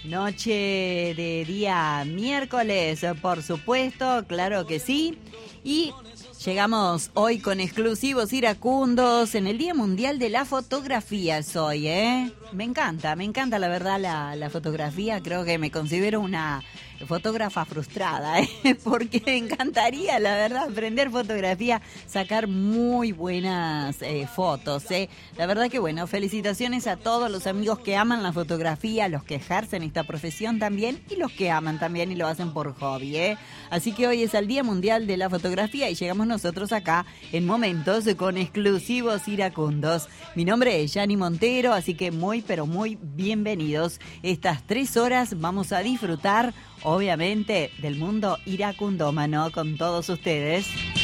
Noche de día miércoles, por supuesto, claro que sí. Y llegamos hoy con exclusivos iracundos en el Día Mundial de la Fotografía. Hoy, me encanta la verdad la fotografía. Creo que me considero una fotógrafa frustrada, porque me encantaría, la verdad, aprender fotografía, sacar muy buenas fotos. La verdad que bueno, felicitaciones a todos los amigos que aman la fotografía, los que ejercen esta profesión también y los que aman también y lo hacen por hobby. Así que hoy es el Día Mundial de la Fotografía y llegamos nosotros acá en Momentos con exclusivos iracundos. Mi nombre es Yani Montero, así que muy pero muy bienvenidos. Estas 3 horas vamos a disfrutar obviamente del mundo iracundómano con todos ustedes.